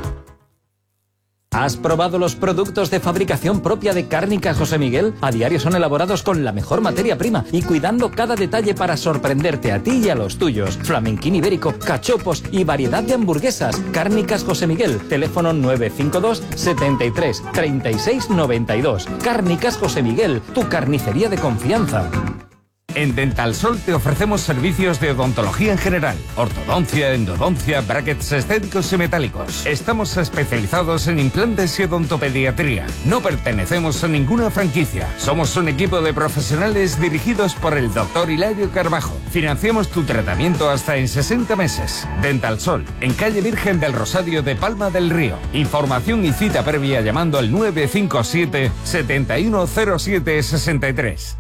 ¿Has probado los productos de fabricación propia de Cárnicas José Miguel? A diario son elaborados con la mejor materia prima y cuidando cada detalle para sorprenderte a ti y a los tuyos. Flamenquín ibérico, cachopos y variedad de hamburguesas. Cárnicas José Miguel, teléfono nueve cinco dos, setenta y tres, treinta y seis, noventa y dos. Cárnicas José Miguel, tu carnicería de confianza. En Dental Sol te ofrecemos servicios de odontología en general, ortodoncia, endodoncia, brackets estéticos y metálicos. Estamos especializados en implantes y odontopediatría. No pertenecemos a ninguna franquicia. Somos un equipo de profesionales dirigidos por el doctor Hilario Carbajo. Financiamos tu tratamiento hasta en sesenta meses. Dental Sol, en calle Virgen del Rosario de Palma del Río. Información y cita previa llamando al nueve cinco siete, siete uno cero siete, seis tres.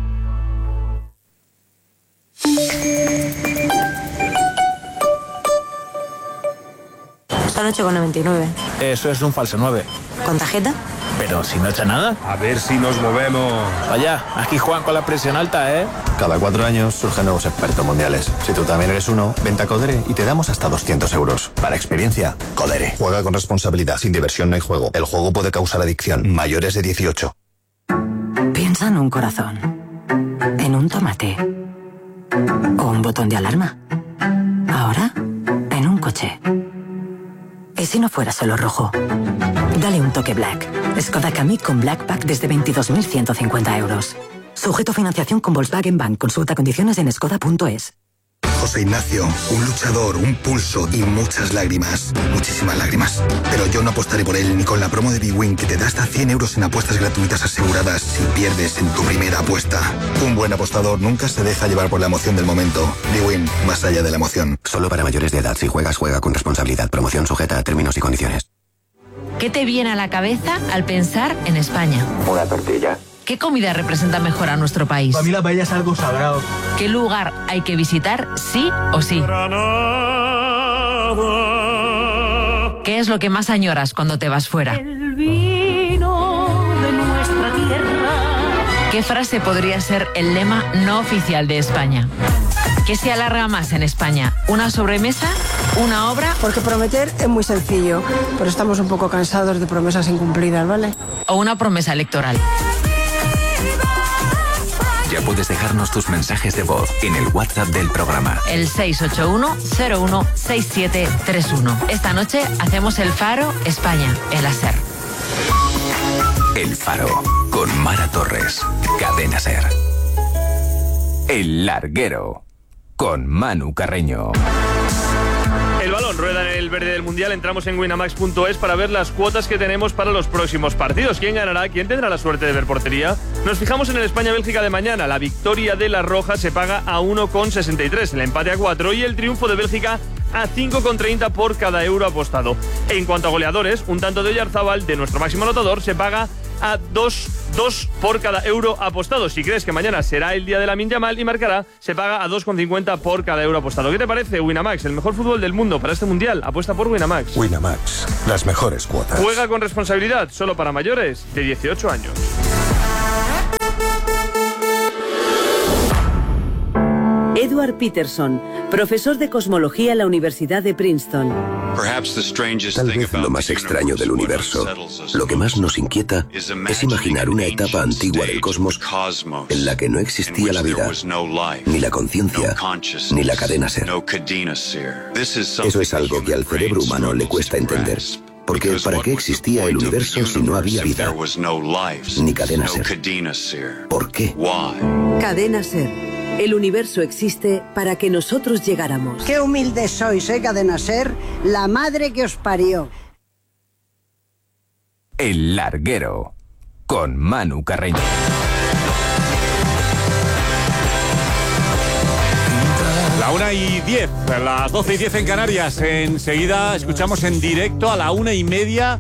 Son ocho con noventa y nueve. Eso es un falso nueve. ¿Con tarjeta? Pero si no echa nada. A ver si nos movemos. Vaya, aquí Juan con la presión alta, ¿eh? Cada cuatro años surgen nuevos expertos mundiales. Si tú también eres uno, vente a Codere y te damos hasta doscientos euros. Para experiencia, Codere. Juega con responsabilidad. Sin diversión no hay juego. El juego puede causar adicción. Mayores de dieciocho. Piensa en un corazón, en un tomate o un botón de alarma. Ahora, en un coche. ¿Y si no fuera solo rojo? Dale un toque Black. Skoda Kamiq con Black Pack desde veintidós mil ciento cincuenta euros. Sujeto a financiación con Volkswagen Bank. Consulta condiciones en skoda punto es. José Ignacio, un luchador, un pulso y muchas lágrimas. Muchísimas lágrimas. Pero yo no apostaré por él ni con la promo de B-Win que te da hasta cien euros en apuestas gratuitas aseguradas si pierdes en tu primera apuesta. Un buen apostador nunca se deja llevar por la emoción del momento. B-Win, más allá de la emoción. Solo para mayores de edad. Si juegas, juega con responsabilidad. Promoción sujeta a términos y condiciones. ¿Qué te viene a la cabeza al pensar en España? Una tortilla. ¿Qué comida representa mejor a nuestro país? Para mí la paella es algo sagrado. ¿Qué lugar hay que visitar sí o sí? ¿Qué es lo que más añoras cuando te vas fuera? El vino de nuestra tierra. ¿Qué frase podría ser el lema no oficial de España? ¿Qué se alarga más en España? ¿Una sobremesa? ¿Una obra? Porque prometer es muy sencillo, pero estamos un poco cansados de promesas incumplidas, ¿vale? ¿O una promesa electoral? Ya puedes dejarnos tus mensajes de voz en el WhatsApp del programa. El seis ocho uno, cero uno, seis siete tres uno. Esta noche hacemos el Faro España, en la SER. El Faro, con Mara Torres, Cadena SER. El Larguero, con Manu Carreño. El balón rueda en el verde del Mundial, entramos en winamax punto es para ver las cuotas que tenemos para los próximos partidos. ¿Quién ganará? ¿Quién tendrá la suerte de ver portería? Nos fijamos en el España-Bélgica de mañana. La victoria de la Roja se paga a uno coma sesenta y tres, el empate a cuatro y el triunfo de Bélgica a cinco coma treinta por cada euro apostado. En cuanto a goleadores, un tanto de Oyarzabal, de nuestro máximo anotador, se paga a dos por cada euro apostado. Si crees que mañana será el día de Lamine Yamal y marcará, se paga a dos coma cincuenta por cada euro apostado. ¿Qué te parece? Winamax, el mejor fútbol del mundo para este Mundial. Apuesta por Winamax. Winamax, las mejores cuotas. Juega con responsabilidad, solo para mayores de dieciocho años. Edward Peterson, profesor de cosmología en la Universidad de Princeton. Tal vez lo más extraño del universo, lo que más nos inquieta, es imaginar una etapa antigua del cosmos en la que no existía la vida, ni la conciencia, ni la cadena ser. Eso es algo que al cerebro humano le cuesta entender. Porque ¿para qué existía el universo si no había vida? Ni cadena ser. ¿Por qué? Cadena Ser. El universo existe para que nosotros llegáramos. Qué humildes sois, ¿eh, Cadena Ser? La madre que os parió. El Larguero, con Manu Carreño. La una y diez, las doce y diez en Canarias. Enseguida escuchamos en directo a la una y media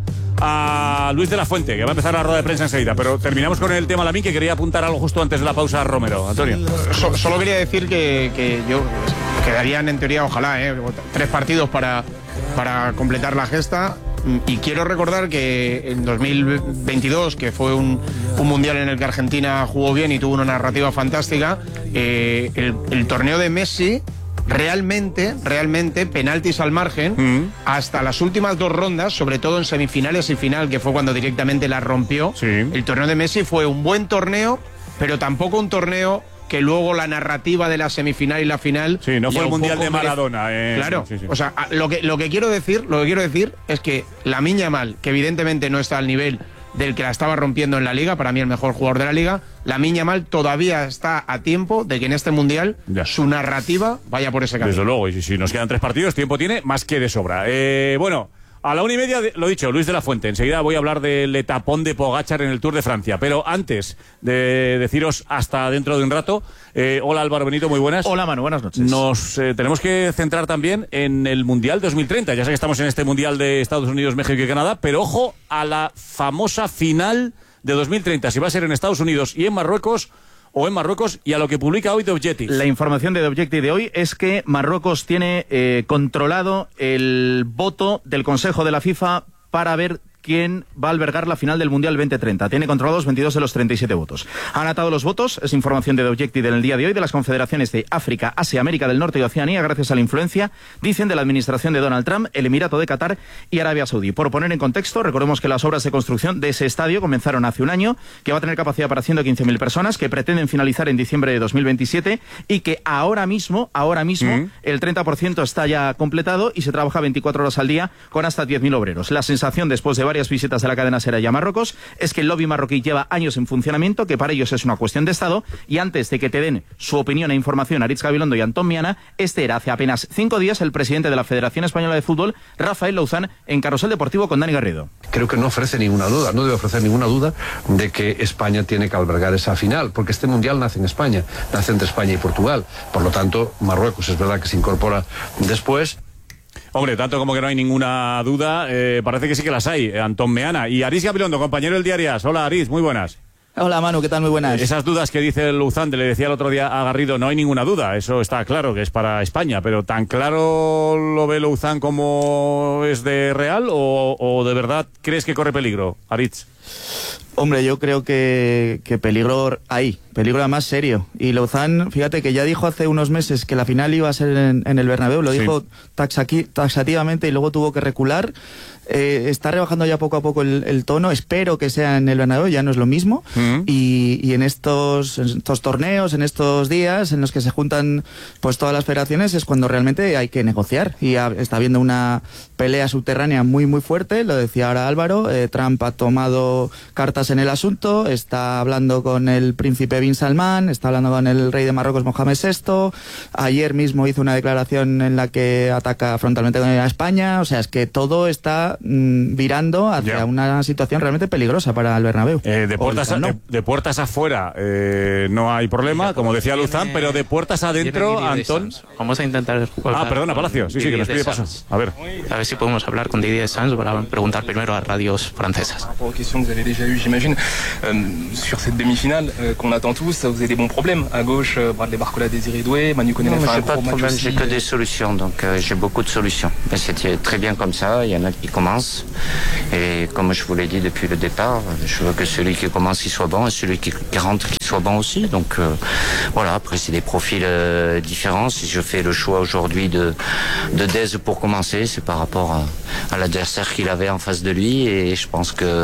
a Luis de la Fuente, que va a empezar la rueda de prensa enseguida. Pero terminamos con el tema Lamine, que quería apuntar algo justo antes de la pausa, Romero. Antonio. So, solo quería decir que, que yo quedarían en teoría, ojalá, ¿eh? tres partidos para, para completar la gesta. Y quiero recordar que en dos mil veintidós, que fue un, un mundial en el que Argentina jugó bien y tuvo una narrativa fantástica, eh, el, el torneo de Messi, realmente, realmente, penaltis al margen, mm. hasta las últimas dos rondas, sobre todo en semifinales y final, que fue cuando directamente la rompió. Sí. El torneo de Messi fue un buen torneo, pero tampoco un torneo que luego la narrativa de la semifinal y la final... Sí, no fue el mundial de Maradona. Eh, claro, sí, sí. O sea, lo que, lo que quiero decir, lo que quiero decir es que Lamine Yamal, que evidentemente no está al nivel del que la estaba rompiendo en la Liga, para mí el mejor jugador de la Liga, Lamine Yamal todavía está a tiempo de que en este mundial ya. su narrativa vaya por ese camino. Desde luego, y si nos quedan tres partidos, tiempo tiene más que de sobra. Eh, bueno... A la una y media, lo dicho, Luis de la Fuente. Enseguida voy a hablar del etapón de Pogačar en el Tour de Francia. Pero antes de deciros hasta dentro de un rato, eh, hola Álvaro Benito, muy buenas. Hola Manu, buenas noches. Nos eh, tenemos que centrar también en el Mundial dos mil treinta. Ya sé que estamos en este Mundial de Estados Unidos, México y Canadá, pero ojo a la famosa final de dos mil treinta. Si va a ser en Estados Unidos y en Marruecos... o en Marruecos, y a lo que publica hoy The Objective. La información de The Objective de hoy es que Marruecos tiene eh, controlado el voto del Consejo de la FIFA para ver quién va a albergar la final del Mundial veinte treinta. Tiene controlados veintidós de los treinta y siete votos. Han atado los votos, es información de The Objective en el día de hoy, de las confederaciones de África, Asia, América del Norte y Oceanía, gracias a la influencia, dicen, de la administración de Donald Trump, el Emirato de Qatar y Arabia Saudí. Por poner en contexto, recordemos que las obras de construcción de ese estadio comenzaron hace un año, que va a tener capacidad para ciento quince mil personas, que pretenden finalizar en diciembre de dos mil veintisiete y que ahora mismo, ahora mismo, mm. el treinta por ciento está ya completado y se trabaja veinticuatro horas al día con hasta diez mil obreros. La sensación, después de varias visitas de la cadena SER a Marruecos, es que el lobby marroquí lleva años en funcionamiento, que para ellos es una cuestión de Estado, y antes de que te den su opinión e información Aritz Gabilondo y Antón Miana, este era hace apenas cinco días el presidente de la Federación Española de Fútbol, Rafael Louzán, en Carrusel Deportivo con Dani Garrido. Creo que no ofrece ninguna duda, no debe ofrecer ninguna duda de que España tiene que albergar esa final, porque este Mundial nace en España, nace entre España y Portugal. Por lo tanto, Marruecos es verdad que se incorpora después. Hombre, tanto como que no hay ninguna duda, eh, parece que sí que las hay, eh, Antón Meana. Y Aritz Gabilondo, compañero del Diario As. Hola, Aritz, muy buenas. Hola, Manu, ¿qué tal? Muy buenas. Esas dudas que dice Louzán, le decía el otro día a Garrido, no hay ninguna duda, eso está claro que es para España, pero ¿tan claro lo ve Louzán como es de real o, o de verdad crees que corre peligro, Aritz? Hombre, yo creo que, que peligro hay, peligro además serio. Y Louzán, fíjate que ya dijo hace unos meses que la final iba a ser en, en el Bernabéu, lo sí. dijo taxaqui, taxativamente y luego tuvo que recular. Eh, está rebajando ya poco a poco el, el tono, espero que sea en el Bernabéu, ya no es lo mismo. Mm. Y, y en estos, en estos torneos, en estos días en los que se juntan pues todas las federaciones es cuando realmente hay que negociar. Y ha, está habiendo una pelea subterránea muy muy fuerte, lo decía ahora Álvaro, eh, Trump ha tomado tomando cartas en el asunto, está hablando con el príncipe Bin Salman, está hablando con el rey de Marruecos Mohamed sexto, ayer mismo hizo una declaración en la que ataca frontalmente a España, o sea, es que todo está mmm, virando hacia yeah. una situación realmente peligrosa para el Bernabéu. Eh, de, puertas a, de, de puertas afuera eh, no hay problema, como decía Luzán, pero de puertas adentro, Antón... Vamos a intentar... Ah, perdona, Palacio, sí, sí, que nos pide paso. A ver. A ver si podemos hablar con Didier Deschamps para preguntar primero a radios francesas. Pour aux questions que vous avez déjà eues, j'imagine, euh, sur cette demi-finale euh, qu'on attend tous, vous avez des bons problèmes. À gauche, euh, Bradley Barcola, Désiré Doué, Manu Koné. Non, mais j'ai pas de problème, j'ai que des solutions, donc euh, j'ai beaucoup de solutions. Mais c'était très bien comme ça, il y en a qui commencent. Et comme je vous l'ai dit depuis le départ, je veux que celui qui commence, il soit bon, et celui qui rentre, qu'il soit bon aussi. Donc euh, voilà, après c'est des profils euh, différents. Si je fais le choix aujourd'hui de, de Dez pour commencer, c'est par rapport à, à l'adversaire qu'il avait en face de lui, et je pense que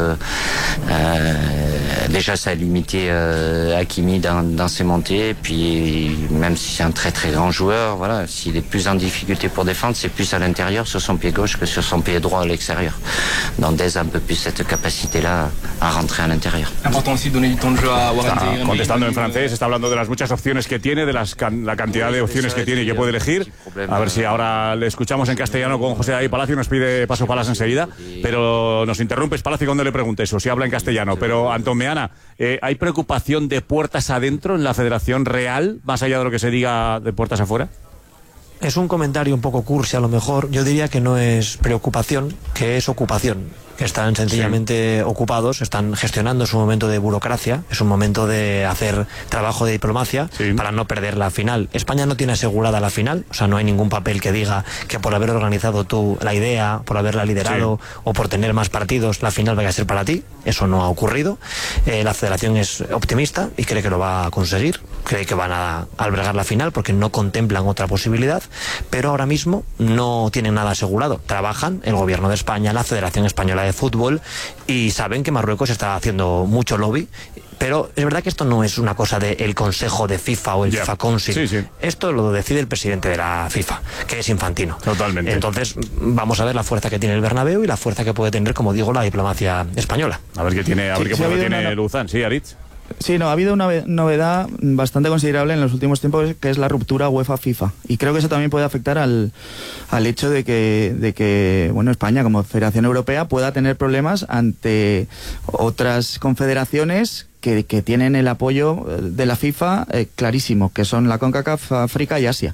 euh, déjà ça a limité euh, Hakimi dans, dans ses montées, et puis même si c'est un très très grand joueur, voilà, s'il est plus en difficulté pour défendre, c'est plus à l'intérieur sur son pied gauche que sur son pied droit à l'extérieur. Donc Dez a un peu plus cette capacité-là à rentrer à l'intérieur. Important aussi de donner du temps de jeu a Está contestando en francés, está hablando de las muchas opciones que tiene, de las can, la cantidad de opciones que tiene y que puede elegir. A ver si ahora le escuchamos en castellano con José Ahí Palacio, nos pide paso Palas enseguida, pero nos interrumpes, Palacio, cuando le preguntes o si habla en castellano. Pero, Antón Meana, eh, ¿hay preocupación de puertas adentro en la Federación Real, más allá de lo que se diga de puertas afuera? Es un comentario un poco cursi a lo mejor. Yo diría que no es preocupación, que es ocupación. Están sencillamente sí. ocupados, están gestionando su momento de burocracia, es un momento de hacer trabajo de diplomacia sí. para no perder la final. España no tiene asegurada la final, o sea, no hay ningún papel que diga que por haber organizado tú la idea, por haberla liderado sí. o por tener más partidos, la final vaya a ser para ti. Eso no ha ocurrido. Eh, la federación es optimista y cree que lo va a conseguir, cree que van a albergar la final porque no contemplan otra posibilidad, pero ahora mismo no tienen nada asegurado. Trabajan el gobierno de España, la Federación Española de Fútbol, y saben que Marruecos está haciendo mucho lobby, pero es verdad que esto no es una cosa del Consejo de FIFA o el yeah. FIFA Council. Sí, sí. Esto lo decide el presidente de la FIFA, que es Infantino. Totalmente. Entonces vamos a ver la fuerza que tiene el Bernabéu y la fuerza que puede tener, como digo, la diplomacia española. A ver qué tiene, a ver sí, qué sí, fuerza tiene una... Luzán. Sí, Aritz. Sí, no, ha habido una novedad bastante considerable en los últimos tiempos, que es la ruptura UEFA-FIFA. Y creo que eso también puede afectar al, al hecho de que, de que, bueno, España como Federación Europea pueda tener problemas ante otras confederaciones que, que tienen el apoyo de la FIFA eh, clarísimo, que son la CONCACAF, África y Asia.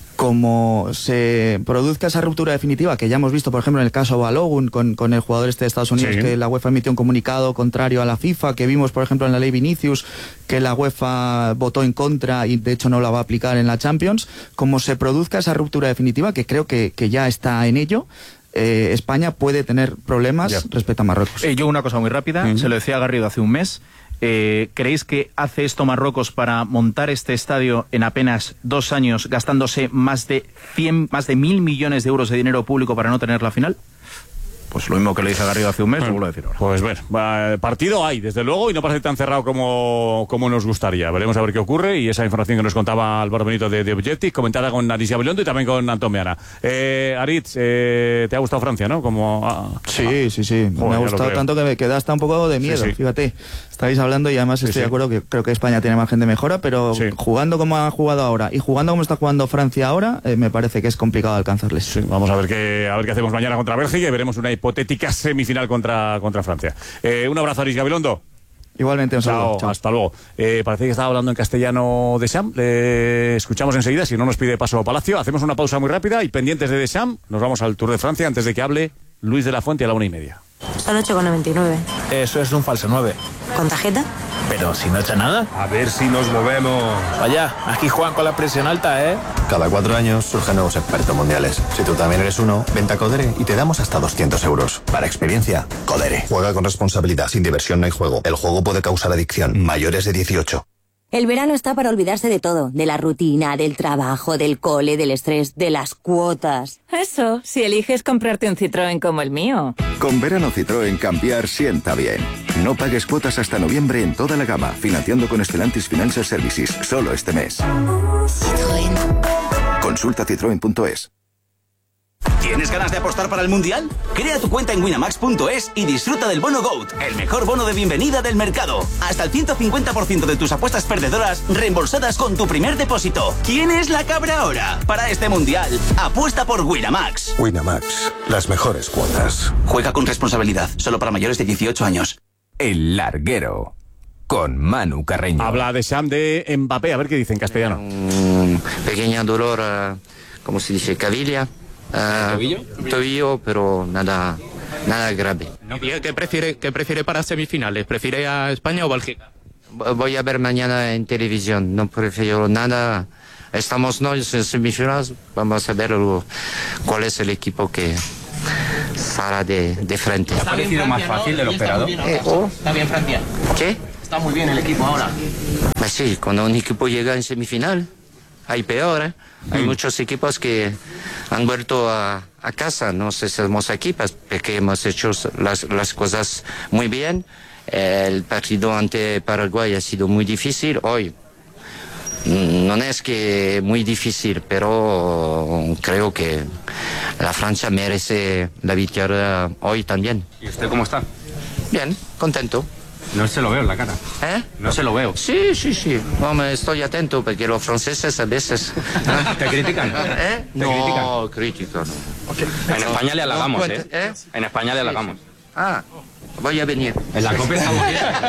Como se produzca esa ruptura definitiva, que ya hemos visto, por ejemplo, en el caso Balogun, con, con el jugador este de Estados Unidos, sí. que la UEFA emitió un comunicado contrario a la FIFA, que vimos, por ejemplo, en la ley Vinicius, que la UEFA votó en contra y, de hecho, no la va a aplicar en la Champions. Como se produzca esa ruptura definitiva, que creo que, que ya está en ello, eh, España puede tener problemas yeah. respecto a Marruecos. Eh, yo una cosa muy rápida, mm-hmm. se lo decía a Garrido hace un mes. Eh, ¿Creéis que hace esto Marruecos para montar este estadio en apenas dos años, gastándose más de cien, más de mil millones de euros de dinero público para no tener la final? Pues lo mismo que le dije a Garrido hace un mes, bueno, lo vuelvo a decir ahora. Pues bueno, partido hay, desde luego, y no parece tan cerrado como, como nos gustaría. Veremos a ver qué ocurre, y esa información que nos contaba Álvaro Benito de, de Objective, comentada con Aritz Gabilondo y también con Antón Meana. Eh, Aritz, eh, ¿te ha gustado Francia, no? Como, ah, sí, ah, sí, sí. Joder, me ha gustado tanto que me queda hasta un poco de miedo, sí, sí. fíjate. Estáis hablando y además sí, estoy sí. de acuerdo que creo que España tiene margen de mejora, pero sí. jugando como ha jugado ahora y jugando como está jugando Francia ahora, eh, me parece que es complicado alcanzarles. Sí, vamos a ver qué, a ver qué hacemos mañana contra Bélgica y veremos una hipotética semifinal contra, contra Francia. Eh, un abrazo, Aritz Gabilondo. Igualmente, un saludo. Chao, Chao. Hasta luego. Eh, parece que estaba hablando en castellano Deschamps. Le escuchamos enseguida, si no nos pide paso a Palacio. Hacemos una pausa muy rápida y pendientes de Deschamps, nos vamos al Tour de Francia antes de que hable Luis de la Fuente a la una y media. Son ocho con noventa y nueve. Eso es un falso nueve. ¿Con tarjeta? Pero si no echa nada. A ver si nos movemos. Vaya, aquí juegan con la presión alta, ¿eh? Cada cuatro años surgen nuevos expertos mundiales. Si tú también eres uno, vente a Codere y te damos hasta doscientos euros. Para experiencia, Codere. Juega con responsabilidad. Sin diversión no hay juego. El juego puede causar adicción. Mayores de dieciocho. El verano está para olvidarse de todo, de la rutina, del trabajo, del cole, del estrés, de las cuotas. Eso, si eliges comprarte un Citroën como el mío. Con verano Citroën cambiar sienta bien. No pagues cuotas hasta noviembre en toda la gama, financiando con Stellantis Financial Services, solo este mes. Citroën. Consulta citroen punto es. ¿Tienes ganas de apostar para el Mundial? Crea tu cuenta en winamax punto es y disfruta del bono GOAT, el mejor bono de bienvenida del mercado. Hasta el ciento cincuenta por ciento de tus apuestas perdedoras reembolsadas con tu primer depósito. ¿Quién es la cabra ahora? Para este Mundial, apuesta por Winamax. Winamax, las mejores cuotas. Juega con responsabilidad, solo para mayores de dieciocho años. El Larguero, con Manu Carreño. Habla de Sam de Mbappé, a ver qué dice en castellano. Un pequeño dolor, uh, ¿cómo se dice? Cavilla. Uh, ¿Tobillo? Tobillo, pero nada, nada grave. ¿Qué prefiere, qué prefiere para semifinales? ¿Prefiere a España o Bélgica? Voy a ver mañana en televisión, no prefiero nada. Estamos no en semifinales, vamos a ver cuál es el equipo que sale de, de frente. ¿Te ha parecido más fácil de lo esperado? Eh, oh. Está bien Francia. ¿Qué? Está muy bien el equipo ahora. Pues sí, cuando un equipo llega en semifinal, hay peor, ¿eh? Hay mm. muchos equipos que han vuelto a, a casa, no sé si somos aquí, porque hemos hecho las, las cosas muy bien. El partido ante Paraguay ha sido muy difícil. Hoy no es que muy difícil, pero creo que la Francia merece la victoria hoy también. ¿Y usted cómo está? Bien, contento. No se lo veo en la cara. ¿Eh? No se lo veo. Sí, sí, sí. Hombre, estoy atento porque los franceses a veces... ¿Te critican? ¿Eh? ¿Te no, critican? crítica no. Okay. En España le halagamos, no, ¿eh? ¿eh? En España le halagamos. Sí, sí. Ah, voy a venir. En la copia está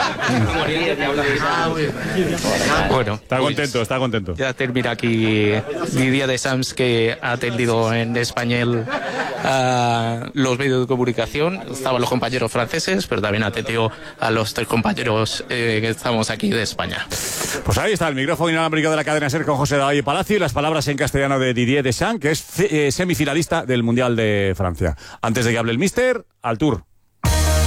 Bueno, está contento, está contento. Ya termina aquí Didier Deschamps, que ha atendido en español a los medios de comunicación. Estaban los compañeros franceses, pero también ha atendido a los tres compañeros eh, que estamos aquí de España. Pues ahí está el micrófono inalámbrico de la cadena SER con José David Palacio y las palabras en castellano de Didier Deschamps, que es eh, semifinalista del Mundial de Francia. Antes de que hable el míster, al tour.